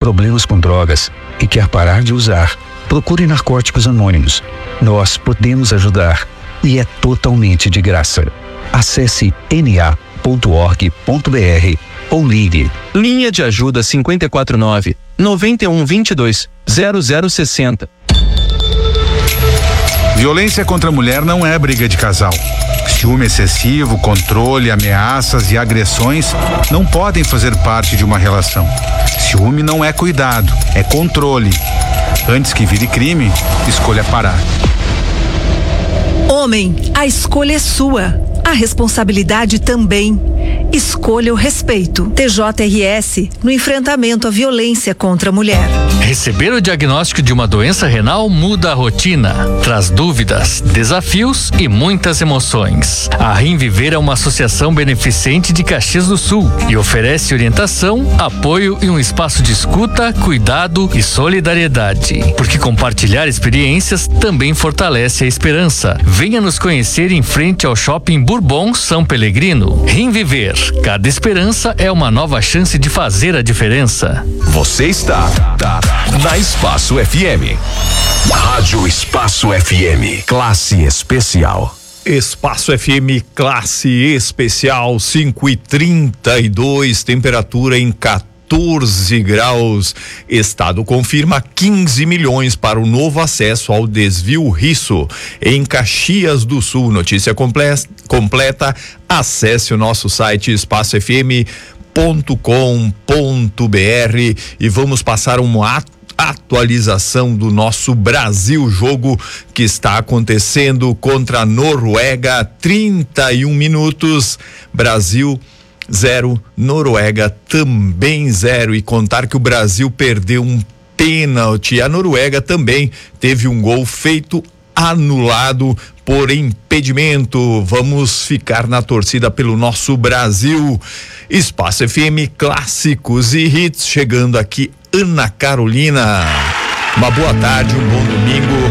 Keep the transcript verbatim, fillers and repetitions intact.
problemas com drogas e quer parar de usar, procure Narcóticos Anônimos. Nós podemos ajudar e é totalmente de graça. Acesse n a ponto org ponto b r ou ligue. Linha de ajuda cinco quatro nove, nove um dois dois, zero zero seis zero. Violência contra a mulher não é briga de casal. Ciúme excessivo, controle, ameaças e agressões não podem fazer parte de uma relação. Ciúme não é cuidado, é controle. Antes que vire crime, escolha parar. Homem, a escolha é sua. A responsabilidade também. Escolha o respeito. T J R S no enfrentamento à violência contra a mulher. Receber o diagnóstico de uma doença renal muda a rotina, traz dúvidas, desafios e muitas emoções. A Rinviver é uma associação beneficente de Caxias do Sul e oferece orientação, apoio e um espaço de escuta, cuidado e solidariedade. Porque compartilhar experiências também fortalece a esperança. Venha nos conhecer em frente ao Shopping Bourbon São Pelegrino. Rinviver. Cada esperança é uma nova chance de fazer a diferença. Você está tá, na Espaço F M. Rádio Espaço F M. Classe especial. Espaço F M classe especial, cinco e trinta e dois, temperatura em quatorze graus. Estado confirma quinze milhões para o novo acesso ao desvio Risso em Caxias do Sul. Notícia comple- completa, acesse o nosso site espaço f m ponto com ponto b r e vamos passar um ato atualização do nosso Brasil, jogo que está acontecendo contra a Noruega, trinta e um minutos, Brasil zero, Noruega também zero, e contar que o Brasil perdeu um pênalti, a Noruega também teve um gol feito anulado por impedimento. Vamos ficar na torcida pelo nosso Brasil. Espaço F M, clássicos e hits, chegando aqui Ana Carolina. Uma boa tarde, um bom domingo.